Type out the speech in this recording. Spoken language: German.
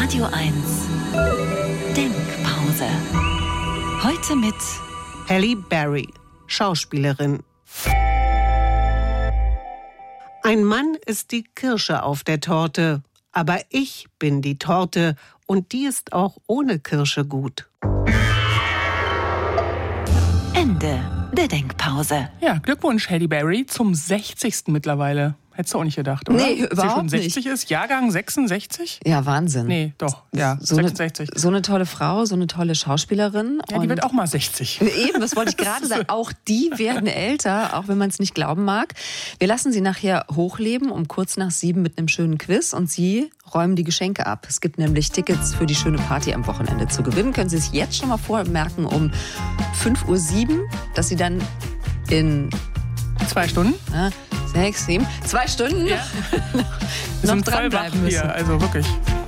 Radio 1 Denkpause. Heute mit Halle Berry, Schauspielerin. Ein Mann ist die Kirsche auf der Torte, aber ich bin die Torte und die ist auch ohne Kirsche gut. Ende der Denkpause. Ja, Glückwunsch, Halle Berry, zum 60. mittlerweile. Hättest du auch nicht gedacht, oder? Nee, Dass überhaupt sie schon 60 nicht. ist? Jahrgang 66? Ja, Wahnsinn. Nee, doch, ja, So 66. so eine tolle Frau, so eine tolle Schauspielerin. Ja, die wird auch mal 60. Eben, das wollte ich gerade sagen. Auch die werden älter, auch wenn man es nicht glauben mag. Wir lassen sie nachher hochleben, um kurz nach 7 mit einem schönen Quiz. Und Sie räumen die Geschenke ab. Es gibt nämlich Tickets für die schöne Party am Wochenende zu gewinnen. Können Sie sich jetzt schon mal vormerken um 5:07 Uhr, dass Sie dann in 2 Stunden? 6, 7, 2 Stunden Ja. Wir noch sind voll wach dranbleiben müssen. hier, also wirklich.